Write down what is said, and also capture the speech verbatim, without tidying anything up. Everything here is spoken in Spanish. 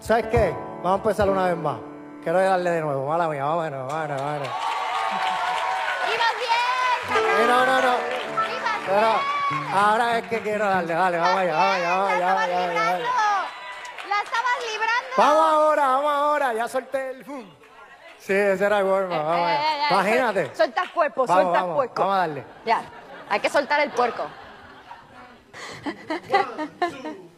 ¿Sabes qué? Vamos a empezar una vez más. Quiero darle de nuevo. Mala mía, vamos de nuevo, vamos de nuevo, vamos de nuevo. ¡Ibas bien! Sí, no, no, no. ¡Ibas Pero bien! ahora es que quiero darle, dale, vamos allá, vamos allá, vamos allá, ¡La vamos estabas allá, vamos allá. librando! ¡La estabas librando! Vamos ahora, vamos ahora. Ya solté el... ¡Fum! Sí, ese era el forma, vamos Eh, allá. eh, eh, Imagínate. Suelta el cuerpo, Vamos, suelta el vamos, puerco. vamos a darle. Ya, hay que soltar el puerco. One, two,